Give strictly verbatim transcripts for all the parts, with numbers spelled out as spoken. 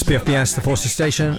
B F B S, the Forces Station.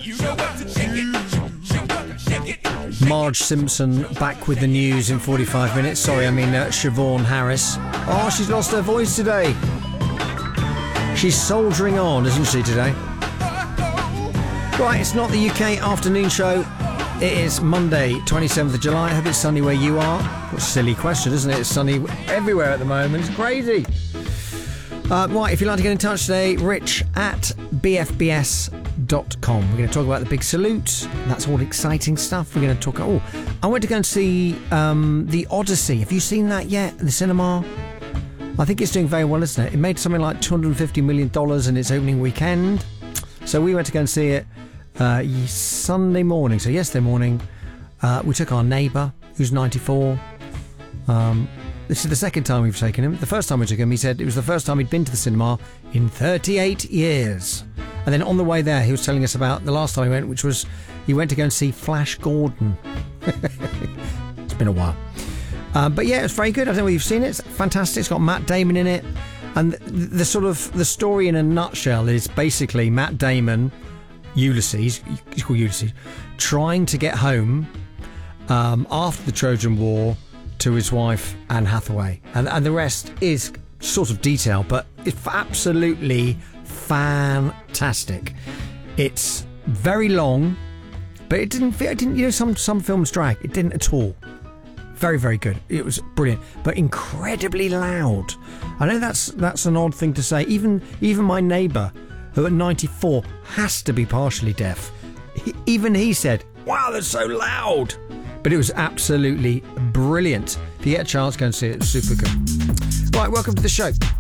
Marge Simpson back with the news in forty-five minutes. Sorry, I mean uh, Siobhan Harris. Oh, she's lost her voice today. She's soldiering on, isn't she, today? Right, it's not the U K afternoon show. It is Monday, twenty-seventh of July. I hope it's sunny where you are. What a silly question, isn't it? It's sunny everywhere at the moment. It's crazy. Uh, right, if you'd like to get in touch today, rich at b f b s dot com. We're going to talk about the big salute. That's all exciting stuff. We're going to talk... Oh, I went to go and see um, The Odyssey. Have you seen that yet in the cinema? I think it's doing very well, isn't it? It made something like two hundred fifty million dollars in its opening weekend. So we went to go and see it uh, Sunday morning. So yesterday morning, uh, we took our neighbour, who's ninety-four. Um, this is the second time we've taken him. The first time we took him, he said it was the first time he'd been to the cinema in thirty-eight years. And then on the way there, he was telling us about the last time he went, which was he went to go and see Flash Gordon. It's been a while. Um, but yeah, it's very good. I don't know whether you've seen it. It's fantastic. It's got Matt Damon in it. And the, the sort of the story in a nutshell is basically Matt Damon, Ulysses, he's called Ulysses, trying to get home um, after the Trojan War to his wife Anne Hathaway. And, and the rest is sort of detail, but it's absolutely fantastic. It's very long, but it didn't feel, it didn't, you know, some, some films drag. It didn't at all. Very, very good. It was brilliant, but incredibly loud. I know that's that's an odd thing to say. Even even my neighbour, who at ninety-four has to be partially deaf, he, even he said, "Wow, that's so loud." But it was absolutely brilliant. If you get a chance, go and see it. It's super good. Right, welcome to the show.